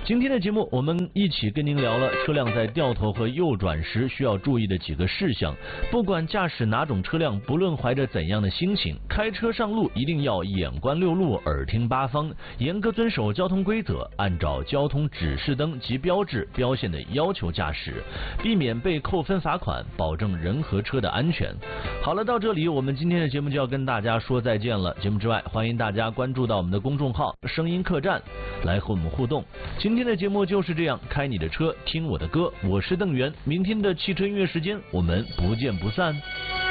今天的节目，我们一起跟您聊了车辆在掉头和右转时需要注意的几个事项。不管驾驶哪种车辆，不论怀着怎样的心情，开车上路一定要眼观六路，耳听八方，严格遵守交通规则，按照交通指示灯及标志标线的要求驾驶，避免被扣分罚款，保证人和车的安全。好了，到这里我们今天的节目就要跟大家说再见了。节目之外，欢迎大家关注到我们的公众号声音客栈来和我们互动。今天的节目就是这样，开你的车，听我的歌，我是邓源。明天的汽车音乐时间，我们不见不散。